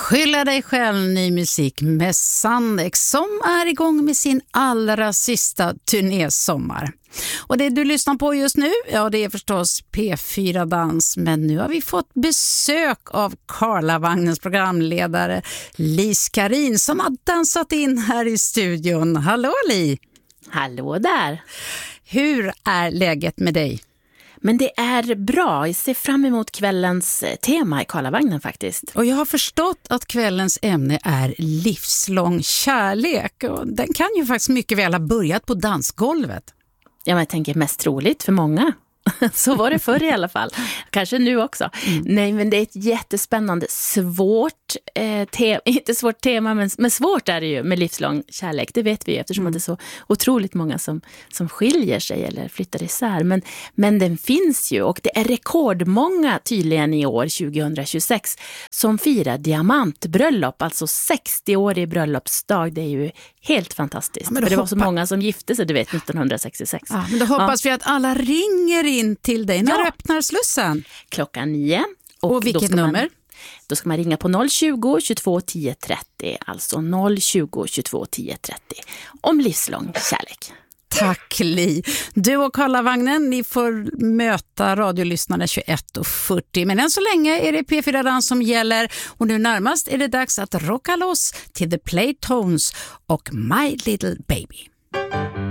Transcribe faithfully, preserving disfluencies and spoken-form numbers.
Skylla dig själv, ny musik med Sandex som är igång med sin allra sista turnésommar. Och det du lyssnar på just nu, ja det är förstås P fyra Dans, men nu har vi fått besök av Karlavagnens programledare Lis Karin som har dansat in här i studion. Hallå Li! Hallå där! Hur är läget med dig? Men det är bra. Jag ser fram emot kvällens tema i Karlavagnen faktiskt. Och jag har förstått att kvällens ämne är livslång kärlek. Och den kan ju faktiskt mycket väl ha börjat på dansgolvet. Ja, men jag tänker mest troligt för många. Så var det förr i alla fall. Kanske nu också. Mm. Nej, men det är ett jättespännande, svårt eh, tema, inte svårt tema, men, men svårt är det ju med livslång kärlek. Det vet vi ju eftersom mm. det är så otroligt många som, som skiljer sig eller flyttar isär. Men, men den finns ju och det är rekordmånga tydligen i år tjugohundratjugosex som firar diamantbröllop, alltså sextio-årig bröllopsdag. Det är ju helt fantastiskt. Ja, men För det hoppa... var så många som gifte sig, du vet, nittonhundrasextiosex. Ja, men då hoppas ja. vi att alla ringer in till dig. När ja. öppnar slussen? Klockan nio. Och, och vilket nummer? Man, då ska man ringa på noll tjugo, tjugotvå, tio, trettio. Alltså noll tjugo, tjugotvå, tio, trettio. Om livslång kärlek. Tack Li. Du och Karlavagnen, ni får möta radiolyssnarna tjugoett och fyrtio. Men än så länge är det P fyra Dans som gäller. Och nu närmast är det dags att rocka loss till The Playtones och My Little Baby.